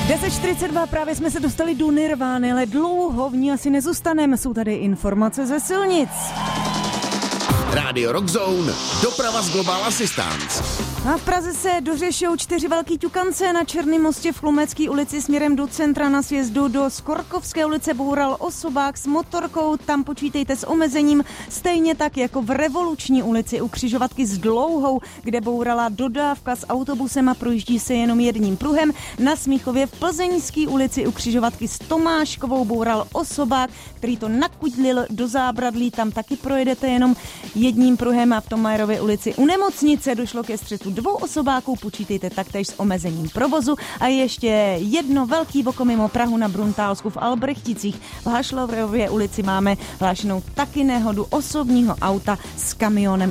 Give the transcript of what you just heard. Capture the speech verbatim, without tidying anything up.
deset čtyřicet dva, právě jsme se dostali do Nirvány, ale dlouho v ní asi nezůstaneme. Jsou tady informace ze silnic. Rádio Rock Zone, doprava z Global Assistance. A v Praze se dořešou čtyři velký ťukance. Na Černém mostě v Chlumecké ulici směrem do centra na sjezdu do Skorkovské ulice boural osobák s motorkou. Tam počítejte s omezením. Stejně tak jako v Revoluční ulici u křižovatky s Dlouhou, kde bourala dodávka s autobusem a projíždí se jenom jedním pruhem. Na Smíchově v Plzeňské ulici u křižovatky s Tomáškovou boural osobák, který to nakudlil do zábradlí. Tam taky projedete jenom jedním pruhem. A v Tomajerově ulici u nemocnice došlo ke střetu dvou osobáků, počítejte taktéž s omezením provozu. A ještě jedno velký voko mimo Prahu na Bruntálsku v Albrechticích. V Hašlovrově ulici máme hlášenou taky nehodu osobního auta s kamionem.